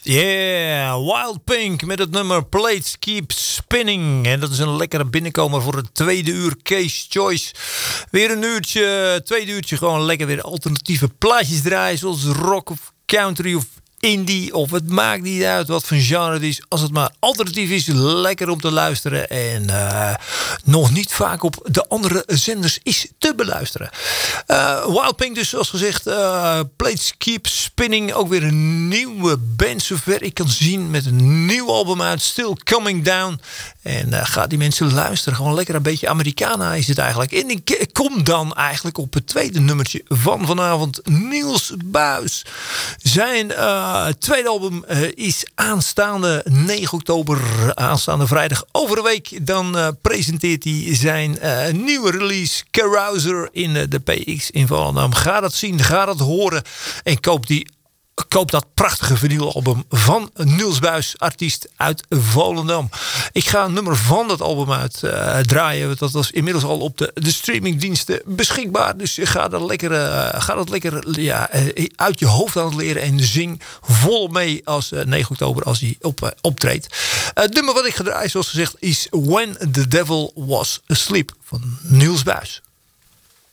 Yeah, Wild Pink met het nummer Plates Keep Spinning. En dat is een lekkere binnenkomer voor het tweede uur Case Choice. Weer een uurtje, tweede uurtje gewoon lekker weer alternatieve plaatjes draaien. Zoals rock of country of indie, of het maakt niet uit wat voor genre het is. Als het maar alternatief is, lekker om te luisteren. En nog niet vaak op de andere zenders is te beluisteren. Wild Pink dus, zoals gezegd. Plates Keep Spinning. Ook weer een nieuwe band, zover ik kan zien. Met een nieuw album uit, Still Coming Down. En ga die mensen luisteren. Gewoon lekker een beetje Americana is het eigenlijk. En ik kom dan eigenlijk op het tweede nummertje van vanavond. Niels Buijs. Zijn tweede album is aanstaande 9 oktober, aanstaande vrijdag over de week. Dan presenteert hij zijn nieuwe release Carouser in de PX in Volendam. Ga dat zien, ga dat horen en koop dat prachtige vinylalbum van Niels Buijs, artiest uit Volendam. Ik ga een nummer van dat album uit draaien. Dat was inmiddels al op de streamingdiensten beschikbaar. Dus ga dat lekker uit je hoofd aan het leren. En zing volop mee als 9 oktober als hij optreedt. Het nummer wat ik ga draaien, zoals gezegd, is When the Devil Was Asleep van Niels Buijs.